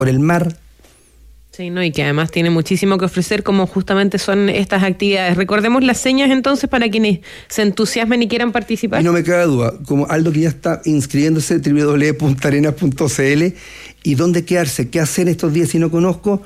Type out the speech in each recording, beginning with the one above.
por el mar. Sí, no, y que además tiene muchísimo que ofrecer, como justamente son estas actividades. Recordemos las señas entonces para quienes se entusiasmen y quieran participar. Y no me cabe duda, como Aldo que ya está inscribiéndose, www.puntarenas.cl, y dónde quedarse, qué hacer estos días si no conozco,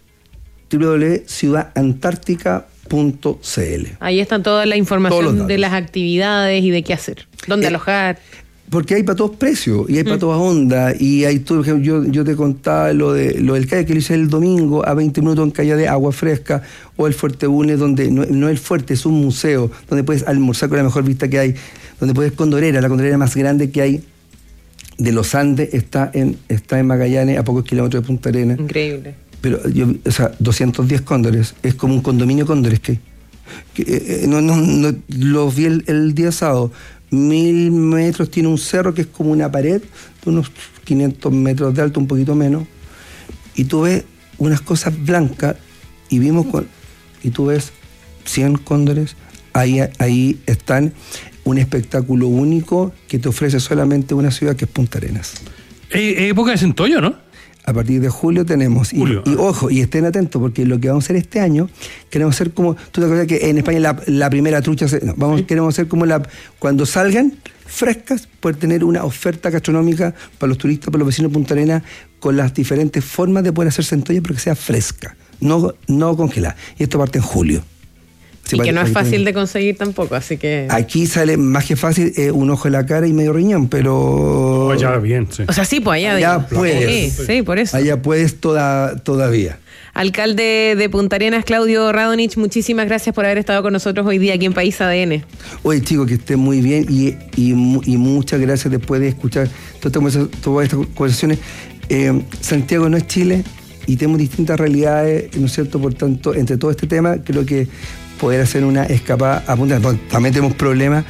www.ciudadantártica.cl. Ahí está toda la información de las actividades y de qué hacer, dónde alojar. Porque hay para todos precios y hay para todas ondas, y hay todo. Yo te contaba lo del kayak que lo hice el domingo a 20 minutos en Calle de Agua Fresca, o el Fuerte Bulnes, donde no es el fuerte, es un museo donde puedes almorzar con la mejor vista que hay, donde puedes Condorera, la condorera más grande que hay de los Andes, está en Magallanes, a pocos kilómetros de Punta Arenas. Increíble. Pero 210 cóndores, es como un condominio cóndores que no los vi el día sábado. 1000 metros tiene un cerro que es como una pared de unos 500 metros de alto, un poquito menos, y tú ves unas cosas blancas, y tú ves 100 cóndores, ahí están, un espectáculo único que te ofrece solamente una ciudad, que es Punta Arenas. Época de centollo, ¿no? A partir de julio tenemos, y ojo, y estén atentos, porque lo que vamos a hacer este año, queremos hacer como, tú te acuerdas que en España la primera trucha, queremos hacer como cuando salgan frescas, poder tener una oferta gastronómica para los turistas, para los vecinos de Punta Arenas, con las diferentes formas de poder hacer centolla, pero que sea fresca, no congelada. Y esto parte en julio. Y que no es fácil de conseguir tampoco, así que... Aquí sale más que fácil un ojo en la cara y medio riñón, pero... Allá bien, sí. O sea, sí, pues allá puedes. Sí, por eso. Allá puedes todavía. Alcalde de Punta Arenas, Claudio Radonich, muchísimas gracias por haber estado con nosotros hoy día aquí en País ADN. Oye, chicos, que estén muy bien, y muchas gracias después de escuchar todas estas conversaciones. Santiago no es Chile y tenemos distintas realidades, ¿no es cierto? Por tanto, entre todo este tema, creo que poder hacer una escapada a Punta Arenas. También tenemos problemas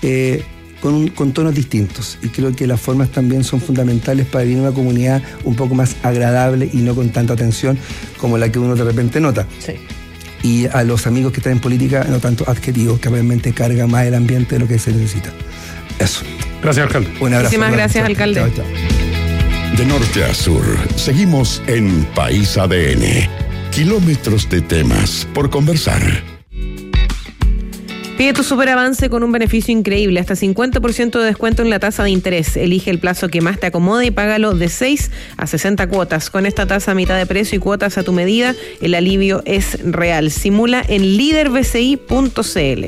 con tonos distintos, y creo que las formas también son fundamentales para vivir una comunidad un poco más agradable y no con tanta tensión como la que uno de repente nota. Sí. Y a los amigos que están en política, no tanto adjetivos, que realmente carga más el ambiente de lo que se necesita. Eso. Gracias, alcalde. Un abrazo. Muchísimas gracias, alcalde. Chao, chao. De norte a sur, seguimos en País ADN. Kilómetros de temas por conversar. Pide tu superavance con un beneficio increíble, hasta 50% de descuento en la tasa de interés. Elige el plazo que más te acomode y págalo de 6 a 60 cuotas. Con esta tasa a mitad de precio y cuotas a tu medida, el alivio es real. Simula en liderbci.cl.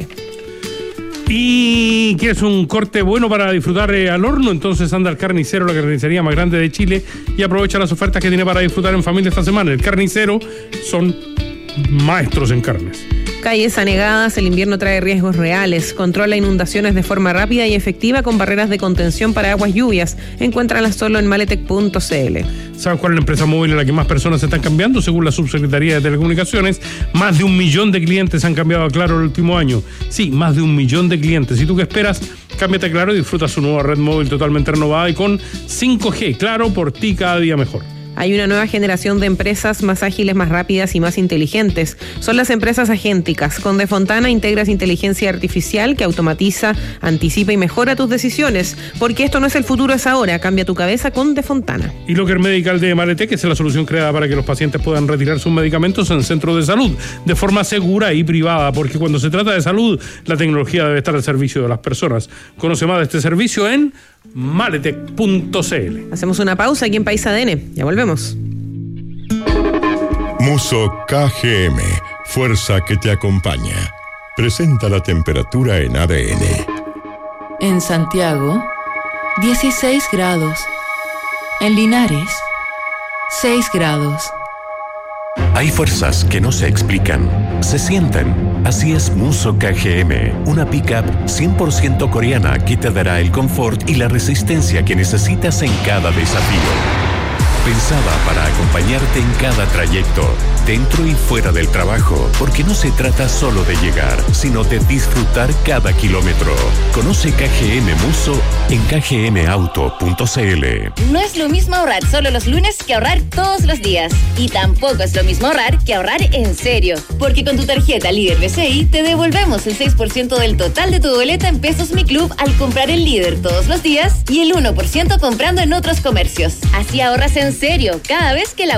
¿Y quieres un corte bueno para disfrutar al horno? Entonces anda al Carnicero, la carnicería más grande de Chile, y aprovecha las ofertas que tiene para disfrutar en familia esta semana. El Carnicero son maestros en carnes. Calles anegadas, el invierno trae riesgos reales. Controla inundaciones de forma rápida y efectiva con barreras de contención para aguas lluvias. Encuéntralas solo en maletec.cl. ¿Sabes cuál es la empresa móvil en la que más personas se están cambiando? Según la Subsecretaría de Telecomunicaciones, más de 1 millón de clientes han cambiado a Claro el último año. Sí, más de 1 millón de clientes. ¿Y tú qué esperas? Cámbiate a Claro y disfruta su nueva red móvil totalmente renovada y con 5G. Claro, por ti cada día mejor. Hay una nueva generación de empresas más ágiles, más rápidas y más inteligentes. Son las empresas agénticas. Con Defontana integras inteligencia artificial que automatiza, anticipa y mejora tus decisiones. Porque esto no es el futuro, es ahora. Cambia tu cabeza con Defontana. Y Locker Medical de Maletec es la solución creada para que los pacientes puedan retirar sus medicamentos en centros de salud de forma segura y privada. Porque cuando se trata de salud, la tecnología debe estar al servicio de las personas. Conoce más de este servicio en maletec.cl. Hacemos una pausa aquí en País ADN. Ya volvemos. Muso KGM, fuerza que te acompaña. Presenta la temperatura en ADN. En Santiago, 16 grados. En Linares, 6 grados. Hay fuerzas que no se explican, se sienten. Así es Muso KGM, una pickup 100% coreana que te dará el confort y la resistencia que necesitas en cada desafío. Pensada para acompañarte en cada trayecto, dentro y fuera del trabajo, porque no se trata solo de llegar, sino de disfrutar cada kilómetro. Conoce KGM Muso en kgmauto.cl. No es lo mismo ahorrar solo los lunes que ahorrar todos los días. Y tampoco es lo mismo ahorrar que ahorrar en serio. Porque con tu tarjeta Líder BCI te devolvemos el 6% del total de tu boleta en Pesos Mi Club al comprar en Líder todos los días y el 1% comprando en otros comercios. Así ahorras en serio, cada vez que la